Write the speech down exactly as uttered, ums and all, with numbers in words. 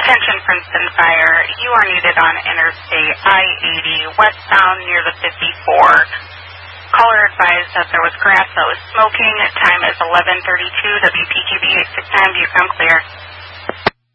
Attention Princeton Fire, you are needed on Interstate I eighty westbound near the fifty-four. Caller advised that there was grass that was smoking. Time is eleven thirty-two. W P Q B eight six nine, Bucom clear.